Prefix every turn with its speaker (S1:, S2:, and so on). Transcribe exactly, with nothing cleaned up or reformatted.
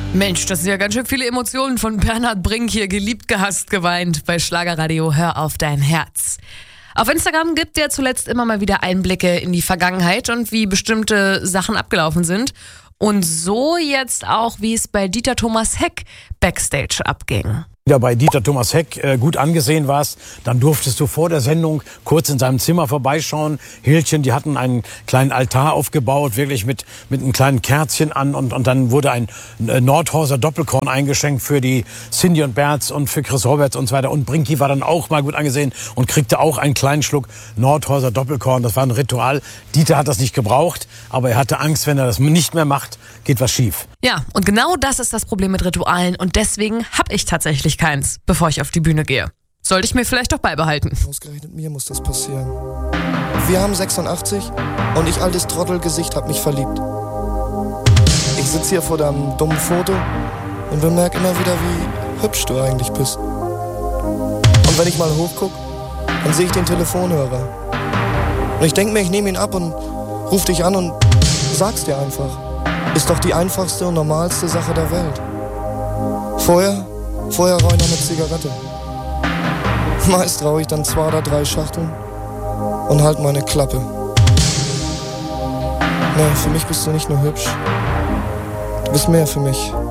S1: Mensch, das sind ja ganz schön viele Emotionen von Bernhard Brink hier. Geliebt, gehasst, geweint bei Schlagerradio. Hör auf dein Herz. Auf Instagram gibt er zuletzt immer mal wieder Einblicke in die Vergangenheit und wie bestimmte Sachen abgelaufen sind. Und so jetzt auch, wie es bei Dieter Thomas Heck backstage abging.
S2: Wieder bei Dieter Thomas Heck äh, gut angesehen warst, dann durftest du vor der Sendung kurz in seinem Zimmer vorbeischauen. Hilchen, die hatten einen kleinen Altar aufgebaut, wirklich mit mit einem kleinen Kerzchen an und und dann wurde ein äh, Nordhorser Doppelkorn eingeschenkt für die Cindy und Berz und für Chris Roberts und so weiter. Und Brinky war dann auch mal gut angesehen und kriegte auch einen kleinen Schluck Nordhorser Doppelkorn. Das war ein Ritual. Dieter hat das nicht gebraucht, aber er hatte Angst, wenn er das nicht mehr macht, geht was schief.
S1: Ja, und genau das ist das Problem mit Ritualen und deswegen habe ich tatsächlich keins, bevor ich auf die Bühne gehe. Sollte ich mir vielleicht doch beibehalten.
S3: Ausgerechnet mir muss das passieren. Wir haben sechsundachtzig und ich, altes Trottelgesicht, hab mich verliebt. Ich sitze hier vor deinem dummen Foto und bemerke immer wieder, wie hübsch du eigentlich bist. Und wenn ich mal hochguck, dann sehe ich den Telefonhörer. Und ich denke mir, ich nehme ihn ab und ruf dich an und sag's dir einfach. Ist doch die einfachste und normalste Sache der Welt. Vorher, vorher rauche ich noch eine Zigarette. Meist rauche ich dann zwei oder drei Schachteln und halt meine Klappe. Na, für mich bist du nicht nur hübsch, du bist mehr für mich.